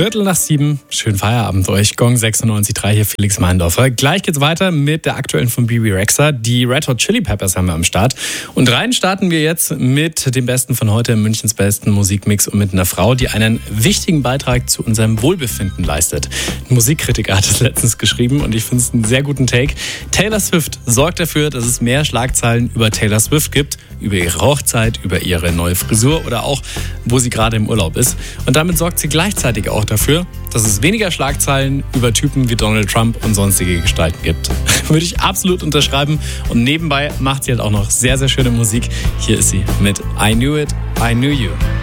7:15. Schönen Feierabend euch. Gong 96.3 hier, Felix Meindorfer. Gleich geht's weiter mit der aktuellen von Bebe Rexha. Die Red Hot Chili Peppers haben wir am Start. Und rein starten wir jetzt mit dem Besten von heute, Münchens besten Musikmix und mit einer Frau, die einen wichtigen Beitrag zu unserem Wohlbefinden leistet. Ein Musikkritiker hat es letztens geschrieben und ich finde es einen sehr guten Take. Taylor Swift sorgt dafür, dass es mehr Schlagzeilen über Taylor Swift gibt, über ihre Hochzeit, über ihre neue Frisur oder auch, wo sie gerade im Urlaub ist. Und damit sorgt sie gleichzeitig auch dafür, dass es weniger Schlagzeilen über Typen wie Donald Trump und sonstige Gestalten gibt. Würde ich absolut unterschreiben. Und nebenbei macht sie halt auch noch sehr, sehr schöne Musik. Hier ist sie mit I Knew It, I Knew You.